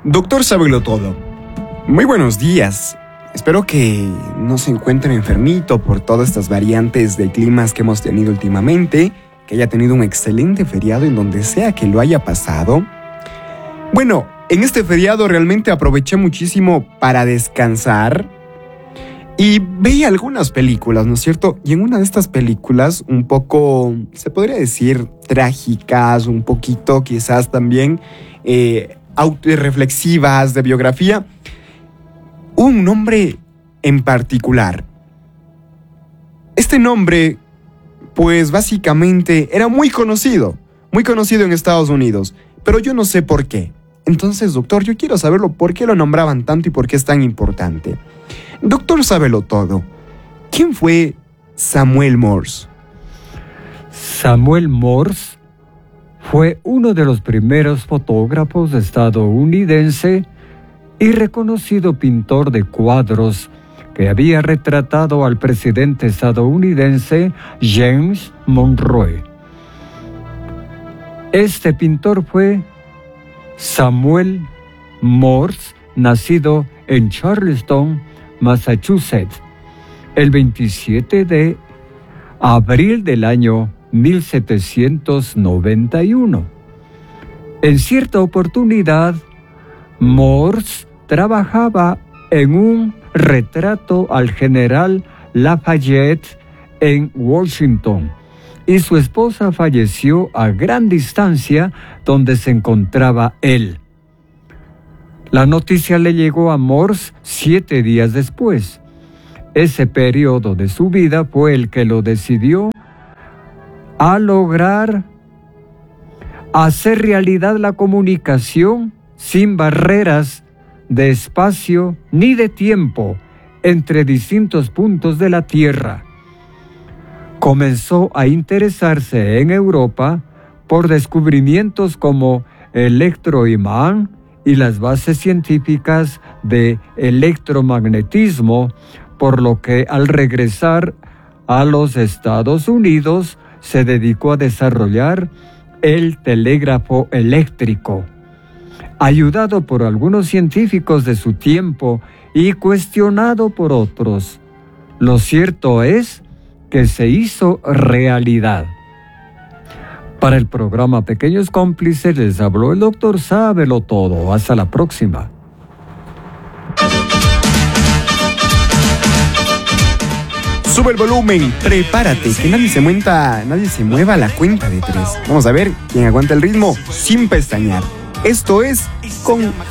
Doctor Sábelo Todo, muy buenos días. Espero que no se encuentre enfermito por todas estas variantes de climas que hemos tenido últimamente, que haya tenido un excelente feriado en donde sea que lo haya pasado. Bueno, en este feriado realmente aproveché muchísimo para descansar y veía algunas películas, ¿no es cierto? Y en una de estas películas, un poco, se podría decir, trágicas, un poquito quizás también autorreflexivas, de biografía, un nombre en particular. Este nombre, pues básicamente era muy conocido en Estados Unidos, pero yo no sé por qué. Entonces, doctor, yo quiero saberlo, ¿por qué lo nombraban tanto y por qué es tan importante? Doctor Sábelo Todo, ¿quién fue Samuel Morse? Samuel Morse fue uno de los primeros fotógrafos estadounidense y reconocido pintor de cuadros que había retratado al presidente estadounidense James Monroe. Este pintor fue Samuel Morse, nacido en Charlestown, Massachusetts, el 27 de abril del año 1791. En cierta oportunidad, Morse trabajaba en un retrato al general Lafayette en Washington y su esposa falleció a gran distancia donde se encontraba él. La noticia le llegó a Morse 7 días después. Ese periodo de su vida fue el que lo decidió a lograr hacer realidad la comunicación sin barreras de espacio ni de tiempo entre distintos puntos de la Tierra. Comenzó a interesarse en Europa por descubrimientos como el electroimán y las bases científicas de electromagnetismo, por lo que al regresar a los Estados Unidos se dedicó a desarrollar el telégrafo eléctrico. Ayudado por algunos científicos de su tiempo y cuestionado por otros, lo cierto es que se hizo realidad. Para el programa Pequeños Cómplices les habló el Dr. Sábelo Todo. Hasta la próxima. Sube el volumen, prepárate, que nadie se mueva a la cuenta de 3. Vamos a ver quién aguanta el ritmo sin pestañear. Esto es con